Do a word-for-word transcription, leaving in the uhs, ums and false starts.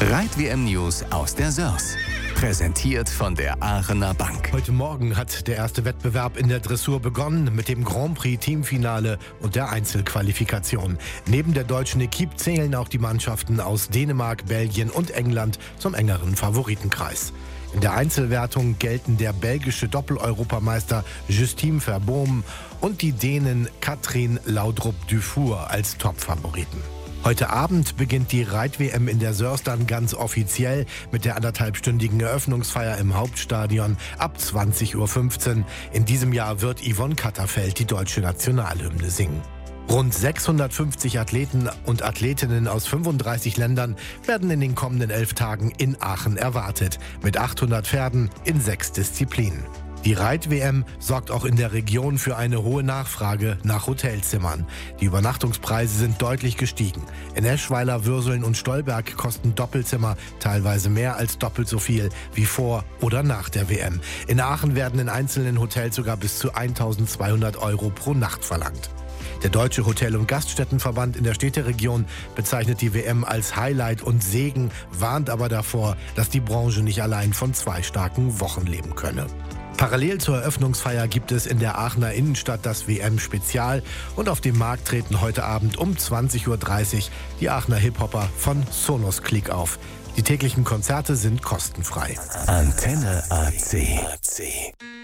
Reit-W M-News aus der Sörs. Präsentiert von der Aachener Bank. Heute Morgen hat der erste Wettbewerb in der Dressur begonnen mit dem Grand Prix Teamfinale und der Einzelqualifikation. Neben der deutschen Equipe zählen auch die Mannschaften aus Dänemark, Belgien und England zum engeren Favoritenkreis. In der Einzelwertung gelten der belgische Doppel-Europameister Justine Verboom und die Dänen Katrin Laudrup-Dufour als Topfavoriten. Heute Abend beginnt die Reit-W M in der Sörs dann ganz offiziell mit der anderthalbstündigen Eröffnungsfeier im Hauptstadion ab zwanzig Uhr fünfzehn. In diesem Jahr wird Yvonne Katterfeld die deutsche Nationalhymne singen. Rund sechshundertfünfzig Athleten und Athletinnen aus fünfunddreißig Ländern werden in den kommenden elf Tagen in Aachen erwartet, mit achthundert Pferden in sechs Disziplinen. Die Reit-W M sorgt auch in der Region für eine hohe Nachfrage nach Hotelzimmern. Die Übernachtungspreise sind deutlich gestiegen. In Eschweiler, Würseln und Stolberg kosten Doppelzimmer teilweise mehr als doppelt so viel wie vor oder nach der W M. In Aachen werden in einzelnen Hotels sogar bis zu eintausendzweihundert Euro pro Nacht verlangt. Der Deutsche Hotel- und Gaststättenverband in der Städteregion bezeichnet die W M als Highlight und Segen, warnt aber davor, dass die Branche nicht allein von zwei starken Wochen leben könne. Parallel zur Eröffnungsfeier gibt es in der Aachener Innenstadt das W M-Spezial und auf dem Markt treten heute Abend um zwanzig Uhr dreißig die Aachener Hip-Hopper von Sonos Click auf. Die täglichen Konzerte sind kostenfrei. Antenne A C.